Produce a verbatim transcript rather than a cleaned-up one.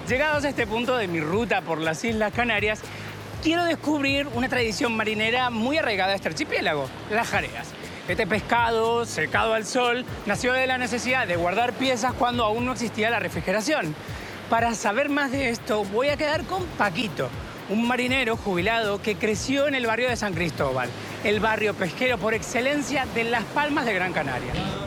Llegados a este punto de mi ruta por las Islas Canarias, quiero descubrir una tradición marinera muy arraigada a este archipiélago, las jareas. Este pescado, secado al sol, nació de la necesidad de guardar piezas cuando aún no existía la refrigeración. Para saber más de esto, voy a quedar con Paquito, un marinero jubilado que creció en el barrio de San Cristóbal, el barrio pesquero por excelencia de Las Palmas de Gran Canaria.